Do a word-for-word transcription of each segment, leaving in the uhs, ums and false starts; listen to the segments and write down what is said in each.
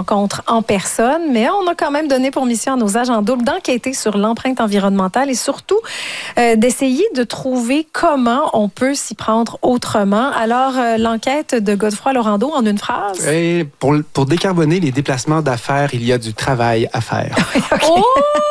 rencontre en personne, mais on a quand même donné pour mission à nos agents doubles d'enquêter sur l'empreinte environnementale et surtout euh, d'essayer de trouver comment on peut s'y prendre autrement. Alors, euh, l'enquête de Godefroy Lorando en une phrase. Et pour, pour décarboner les déplacements d'affaires, il y a du travail à faire. Okay. Oh!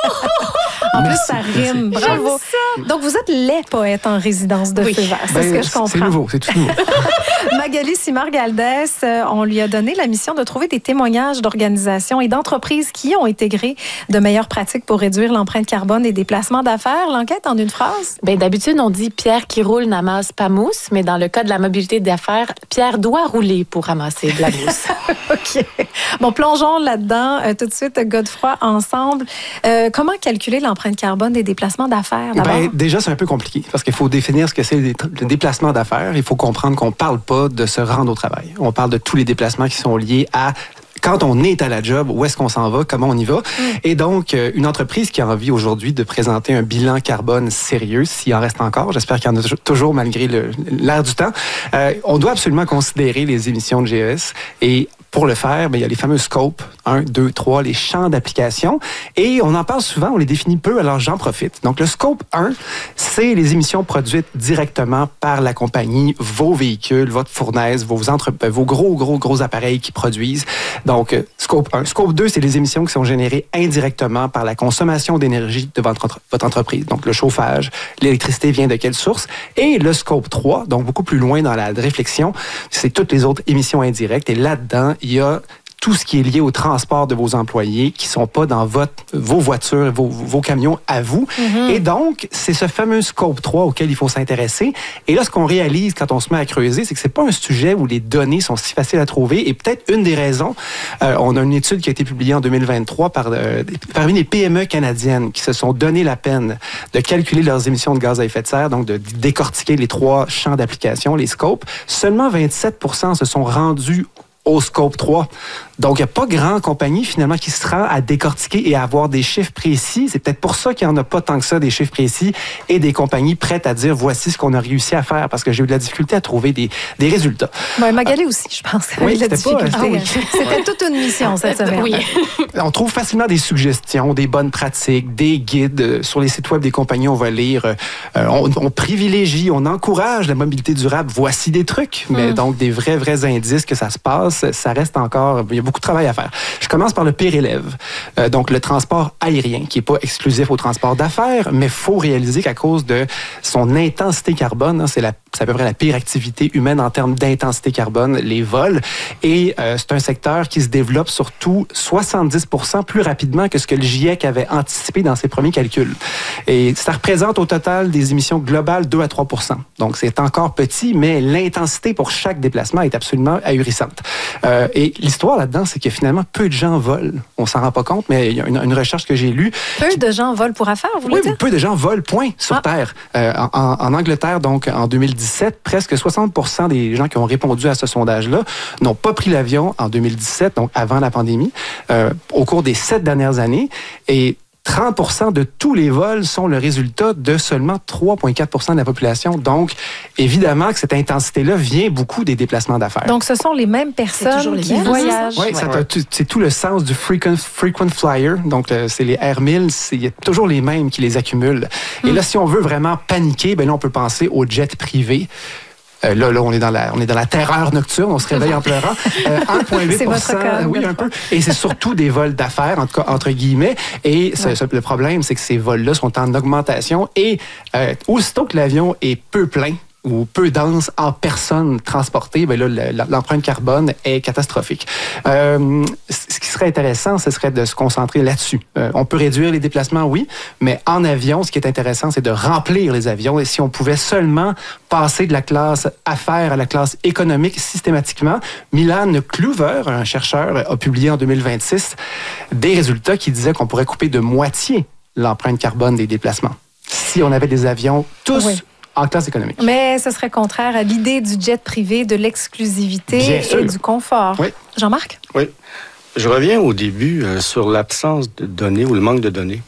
En plus, ça rime. Bravo. Donc, vous êtes les poètes en résidence de oui. feu vert. C'est ben, ce que je comprends. C'est nouveau, c'est tout nouveau. Magali Simard-Galdès, on lui a donné la mission de trouver des témoignages d'organisations et d'entreprises qui ont intégré de meilleures pratiques pour réduire l'empreinte carbone des déplacements d'affaires. L'enquête en une phrase? Bien, d'habitude, on dit « Pierre qui roule n'amasse pas mousse », mais dans le cas de la mobilité d'affaires, Pierre doit rouler pour ramasser de la mousse. OK. Bon, plongeons là-dedans euh, tout de suite, Godefroy, ensemble. Euh, comment calculer l'empreinte carbone des déplacements d'affaires, d'abord? Ben, déjà, c'est un peu compliqué parce qu'il faut définir ce que c'est le déplacement d'affaires. Il faut comprendre qu'on ne parle pas de se rendre au travail. On parle de tous les déplacements qui sont liés à quand on est à la job, où est-ce qu'on s'en va, comment on y va. Mm. Et donc, euh, une entreprise qui a envie aujourd'hui de présenter un bilan carbone sérieux, s'il en reste encore, j'espère qu'il y en a toujours malgré le, l'air du temps, euh, on doit absolument considérer les émissions de G E S. Et pour le faire, bien, il y a les fameux scopes, un, deux, trois, les champs d'application. Et on en parle souvent, on les définit peu, alors j'en profite. Donc, le scope un, c'est les émissions produites directement par la compagnie, vos véhicules, votre fournaise, vos, entre, vos gros, gros, gros appareils qui produisent. Donc, scope un. Scope deux, c'est les émissions qui sont générées indirectement par la consommation d'énergie de votre, votre entreprise. Donc, le chauffage, l'électricité vient de quelle source? Et le scope trois, donc beaucoup plus loin dans la réflexion, c'est toutes les autres émissions indirectes. Et là-dedans, il y a tout ce qui est lié au transport de vos employés qui ne sont pas dans votre, vos voitures, vos, vos camions à vous. Mm-hmm. Et donc, c'est ce fameux scope trois auquel il faut s'intéresser. Et là, ce qu'on réalise quand on se met à creuser, c'est que ce n'est pas un sujet où les données sont si faciles à trouver. Et peut-être une des raisons, euh, on a une étude qui a été publiée en deux mille vingt-trois par, euh, parmi les P M E canadiennes qui se sont donné la peine de calculer leurs émissions de gaz à effet de serre, donc de décortiquer les trois champs d'application, les scopes. Seulement vingt-sept pour cent se sont rendus au scope trois. Donc, il n'y a pas grand compagnie, finalement, qui se rend à décortiquer et à avoir des chiffres précis. C'est peut-être pour ça qu'il n'y en a pas tant que ça, des chiffres précis, et des compagnies prêtes à dire, voici ce qu'on a réussi à faire, parce que j'ai eu de la difficulté à trouver des, des résultats. Ben, Magali aussi, je pense. Oui, la c'était pas... ah, oui. C'était toute une mission, cette semaine. Oui. On trouve facilement des suggestions, des bonnes pratiques, des guides. Sur les sites web des compagnies, on va lire, euh, on, on privilégie, on encourage la mobilité durable. Voici des trucs, mais mm. donc des vrais, vrais indices que ça se passe. Ça reste encore... Il y a beaucoup de travail à faire. Je commence par le pire élève. Euh, donc, le transport aérien, qui n'est pas exclusif au transport d'affaires, mais il faut réaliser qu'à cause de son intensité carbone, hein, c'est, la, c'est à peu près la pire activité humaine en termes d'intensité carbone, les vols. Et euh, c'est un secteur qui se développe surtout soixante-dix pour cent plus rapidement que ce que le GIEC avait anticipé dans ses premiers calculs. Et ça représente au total des émissions globales deux à trois pour cent. Donc, c'est encore petit, mais l'intensité pour chaque déplacement est absolument ahurissante. Euh, et l'histoire là-dedans, c'est que finalement, peu de gens volent. On s'en rend pas compte, mais il y a une, une recherche que j'ai lue. Peu qui... de gens volent pour affaires, vous voulez oui, dire? Peu de gens volent, point, sur ah. Terre. Euh, en, en Angleterre, donc, en deux mille dix-sept, presque soixante pour cent des gens qui ont répondu à ce sondage-là n'ont pas pris l'avion en deux mille dix-sept, donc avant la pandémie, euh, au cours des sept dernières années. Et trente pour cent de tous les vols sont le résultat de seulement trois virgule quatre pour cent de la population. Donc, évidemment que cette intensité-là vient beaucoup des déplacements d'affaires. Donc, ce sont les mêmes personnes les qui mêmes. voyagent. Oui, ouais. C'est tout le sens du frequent, frequent flyer. Donc, c'est les Air Miles. Il y a toujours les mêmes qui les accumulent. Mm. Et là, si on veut vraiment paniquer, ben là, on peut penser aux jets privés. Euh, là, là, on est dans la, on est dans la terreur nocturne, on se réveille en pleurant. Euh, un virgule huit pour cent, c'est votre cas, oui, un peu. Et c'est surtout des vols d'affaires, en tout cas, entre guillemets. Et ce, ouais. ce, le problème, c'est que ces vols-là sont en augmentation. Et euh, aussitôt que l'avion est peu plein, ou peu dense en personnes transportées, ben là, l'empreinte carbone est catastrophique. Euh, ce qui serait intéressant, ce serait de se concentrer là-dessus. Euh, on peut réduire les déplacements, oui, mais en avion, ce qui est intéressant, c'est de remplir les avions. Et si on pouvait seulement passer de la classe affaires à la classe économique systématiquement, Milan Kluver, un chercheur, a publié en deux mille vingt-six des résultats qui disaient qu'on pourrait couper de moitié l'empreinte carbone des déplacements si on avait des avions tous oui. en classe économique. Mais ce serait contraire à l'idée du jet privé, de l'exclusivité et du confort. Oui. Jean-Marc? Oui. Je reviens au début euh, sur l'absence de données ou le manque de données.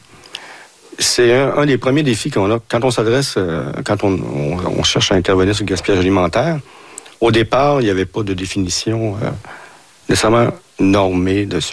C'est un, un des premiers défis qu'on a quand on s'adresse, euh, quand on, on, on cherche à intervenir sur le gaspillage alimentaire. Au départ, il n'y avait pas de définition euh, nécessairement normée de